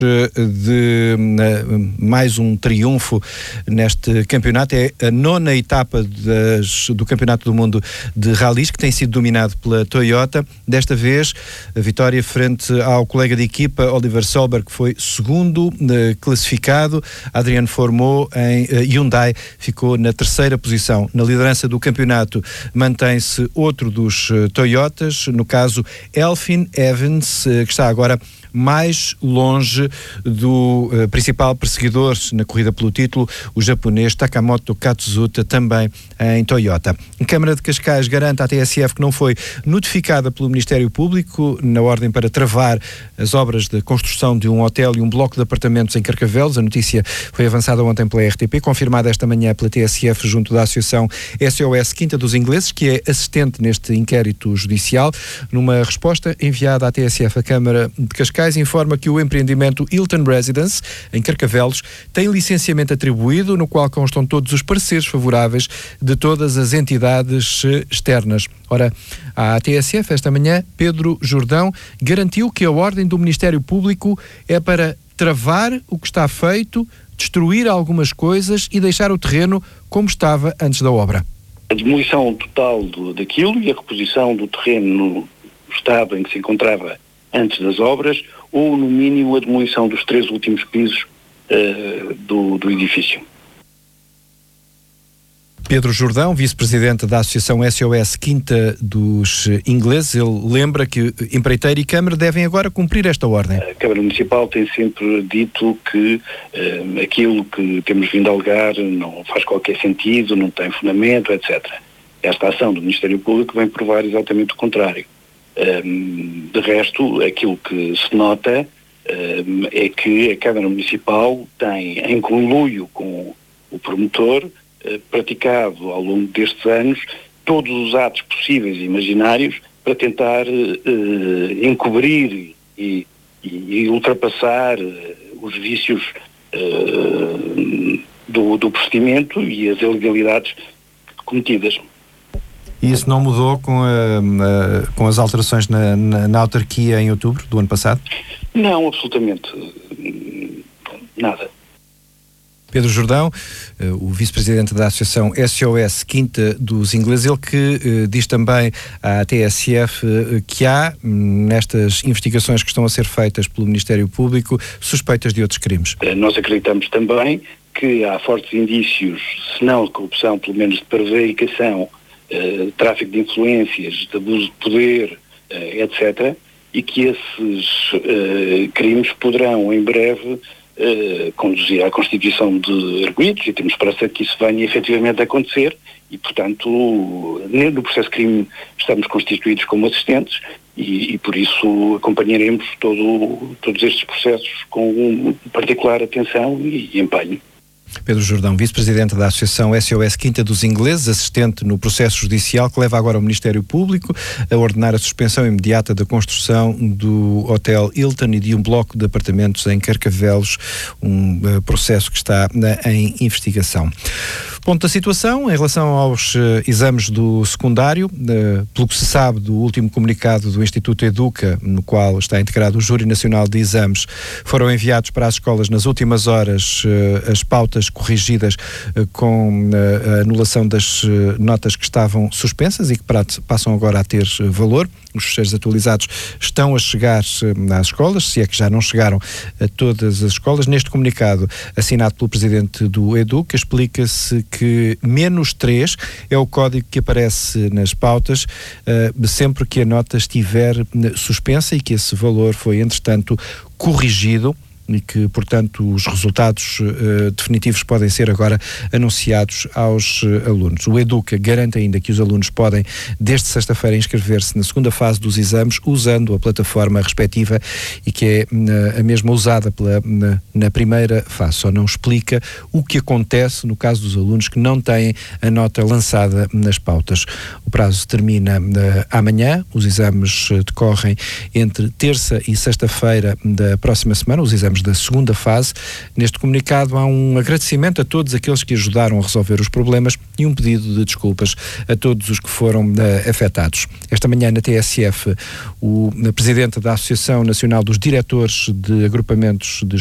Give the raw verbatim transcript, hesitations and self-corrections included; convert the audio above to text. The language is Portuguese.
de mais um triunfo neste campeonato. É a nona etapa das, do Campeonato do Mundo de Rallys, que tem sido dominado pela Toyota. Desta vez, a vitória frente ao colega de equipa, Oliver Solberg, que foi segundo classificado. Adrian Fourmaux, em Hyundai, ficou na terceira posição. Na liderança do campeonato mantém-se outro dos Toyotas, no caso Elfyn Evans, que está agora mais longe do uh, principal perseguidor na corrida pelo título, o japonês Takamoto Katsuta, também em Toyota. A Câmara de Cascais garante à T S F que não foi notificada pelo Ministério Público na ordem para travar as obras de construção de um hotel e um bloco de apartamentos em Carcavelos. A notícia foi avançada ontem pela R T P, confirmada esta manhã pela T S F junto da Associação S O S Quinta dos Ingleses, que é assistente neste inquérito judicial. Numa resposta enviada à T S F, a Câmara de Cascais informa que o empreendimento Hilton Residence, em Carcavelos, tem licenciamento atribuído, no qual constam todos os pareceres favoráveis de todas as entidades externas. Ora, à T S F, esta manhã, Pedro Jordão garantiu que a ordem do Ministério Público é para travar o que está feito, destruir algumas coisas e deixar o terreno como estava antes da obra. A demolição total do, daquilo e a reposição do terreno no estado em que se encontrava antes das obras, ou no mínimo a demolição dos três últimos pisos uh, do, do edifício. Pedro Jordão, vice-presidente da Associação S O S Quinta dos Ingleses, ele lembra que empreiteiro e Câmara devem agora cumprir esta ordem. A Câmara Municipal tem sempre dito que uh, aquilo que temos vindo a alegar não faz qualquer sentido, não tem fundamento, etcétera. Esta ação do Ministério Público vem provar exatamente o contrário. Um, de resto, aquilo que se nota um, é que a Câmara Municipal tem, em conluio com o promotor, uh, praticado ao longo destes anos todos os atos possíveis e imaginários para tentar uh, encobrir e, e, e ultrapassar uh, os vícios uh, do, do procedimento e as ilegalidades cometidas. E isso não mudou com, a, a, com as alterações na, na, na autarquia em outubro do ano passado? Não, absolutamente nada. Pedro Jordão, o vice-presidente da Associação S O S Quinta dos Ingleses, ele que diz também à T S F que há, nestas investigações que estão a ser feitas pelo Ministério Público, suspeitas de outros crimes. Nós acreditamos também que há fortes indícios, se não de corrupção, pelo menos de prevaricação, Uh, tráfico de influências, de abuso de poder, uh, etcétera, e que esses uh, crimes poderão em breve uh, conduzir à constituição de arguidos, e temos esperança que isso venha efetivamente a acontecer, e portanto no processo de crime estamos constituídos como assistentes e, e por isso acompanharemos todo, todos estes processos com particular atenção e, e empenho. Pedro Jordão, vice-presidente da Associação S O S Quinta dos Ingleses, assistente no processo judicial que leva agora o Ministério Público a ordenar a suspensão imediata da construção do Hotel Hilton e de um bloco de apartamentos em Carcavelos, um uh, processo que está uh, em investigação. Ponto da situação em relação aos uh, exames do secundário, uh, pelo que se sabe do último comunicado do Instituto Educa, no qual está integrado o Júri Nacional de Exames, foram enviados para as escolas nas últimas horas uh, as pautas corrigidas uh, com uh, a anulação das uh, notas que estavam suspensas e que passam agora a ter uh, valor. Os fecheiros atualizados estão a chegar uh, às escolas, se é que já não chegaram a todas as escolas. Neste comunicado, assinado pelo presidente do Educa, explica-se que menos três é o código que aparece nas pautas uh, sempre que a nota estiver suspensa e que esse valor foi, entretanto, corrigido e que, portanto, os resultados uh, definitivos podem ser agora anunciados aos uh, alunos. O Educa garante ainda que os alunos podem, desde sexta-feira, inscrever-se na segunda fase dos exames usando a plataforma respectiva e que é uh, a mesma usada pela, na, na primeira fase. Só não explica o que acontece no caso dos alunos que não têm a nota lançada nas pautas. O prazo termina uh, amanhã, os exames uh, decorrem entre terça e sexta-feira da próxima semana, os exames trabalhos da segunda fase. Neste comunicado há um agradecimento a todos aqueles que ajudaram a resolver os problemas e um pedido de desculpas a todos os que foram uh, afetados. Esta manhã na T S F, o presidente da Associação Nacional dos Diretores de Agrupamentos de